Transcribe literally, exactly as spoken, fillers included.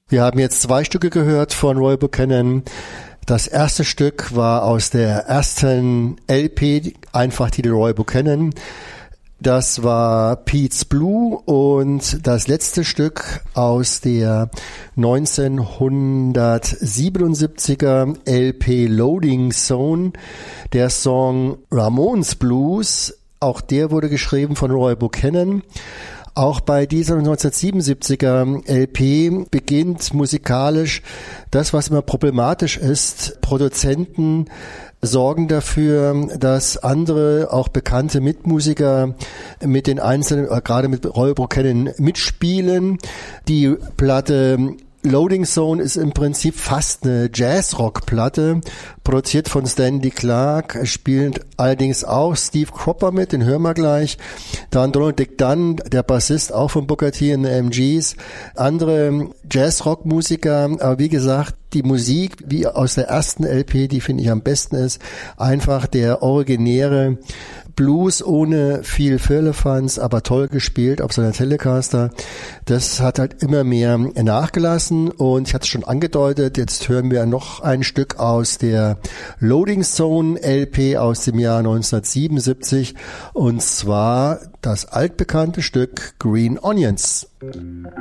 Wir haben jetzt zwei Stücke gehört von Roy Buchanan. Das erste Stück war aus der ersten L P, einfach Titel Roy Buchanan. Das war Pete's Blue, und das letzte Stück aus der neunzehnhundertsiebenundsiebziger L P Loading Zone, der Song Ramones Blues. Auch der wurde geschrieben von Roy Buchanan. Auch bei dieser neunzehnhundertsiebenundsiebziger L P beginnt musikalisch das, was immer problematisch ist. Produzenten sorgen dafür, dass andere, auch bekannte Mitmusiker mit den einzelnen, gerade mit Roy Buchanan mitspielen. Die Platte Loading Zone ist im Prinzip fast eine Jazz-Rock-Platte, produziert von Stanley Clarke. Es spielt allerdings auch Steve Cropper mit, den hören wir gleich. Dann Donald Dick Dunn, der Bassist, auch von Booker T und den M Gs. Andere Jazz-Rock-Musiker, aber wie gesagt, die Musik, wie aus der ersten L P, die finde ich am besten ist, einfach der originäre Blues ohne viel Firlefanz, aber toll gespielt auf seiner Telecaster. Das hat halt immer mehr nachgelassen, und ich hatte es schon angedeutet, jetzt hören wir noch ein Stück aus der Loading Zone L P aus dem Jahr neunzehnhundertsiebenundsiebzig, und zwar das altbekannte Stück Green Onions.